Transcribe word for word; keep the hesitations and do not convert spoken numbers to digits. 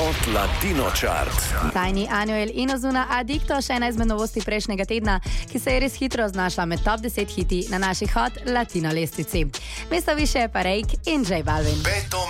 Hot Latino Chart. Tajni Anuel in Ozuna Adicto, še ena izmed novosti prejšnjega tedna, ki se je res hitro znašla med top deset hiti na naši Hot Latino lestvici. Mesto više pa Rake in J Balvin. Peto